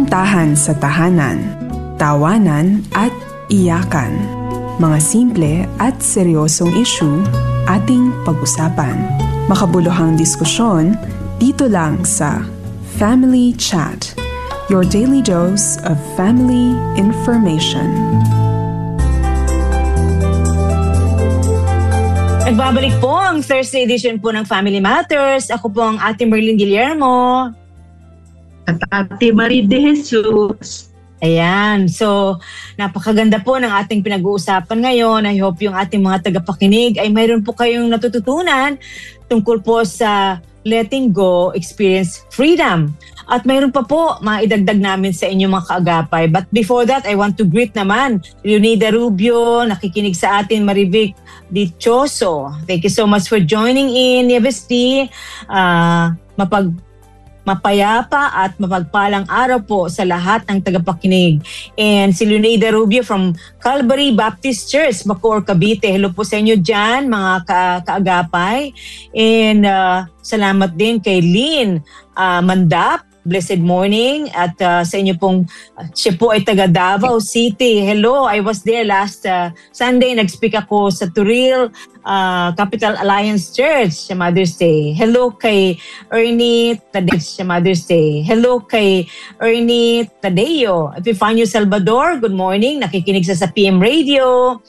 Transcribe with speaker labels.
Speaker 1: Kasintahan sa tahanan, tawanan at iyakan. Mga simple at seryosong issue ating pag-usapan. Makabuluhang diskusyon dito lang sa Family Chat, your daily dose of family information.
Speaker 2: Nagbabalik po ang Thursday edition po ng Family Matters. Ako po ang Ate Merlin Guillermo.
Speaker 3: At Ate Marie de Jesus.
Speaker 2: Ayan. So, napakaganda po ng ating pinag-uusapan ngayon. I hope yung ating mga tagapakinig ay mayroon po kayong natututunan tungkol po sa letting go, experience freedom. At mayroon pa po maidagdag namin sa inyong mga kaagapay. But before that, I want to greet naman Leonida Rubio, nakikinig sa atin, Marivic Dichoso. Thank you so much for joining in, Nieves T. Mapayapa at mapagpalang araw po sa lahat ng tagapakinig. And si Leonida Rubio from Calvary Baptist Church, Bacoor, Cavite. Hello po sa inyo dyan, mga kaagapay. And salamat din kay Lynn Mandap. Blessed morning. At sa inyo pong, siya po ay taga Davao City. Hello, I was there last Sunday. Nag-speak ako sa Turil Capital Alliance Church sa Mother's Day. Hello kay Ernie Tadeo sa Mother's Day. Hello kay Ernie Tadeo. Epifanio Salvador, good morning. Nakikinig sa PM Radio.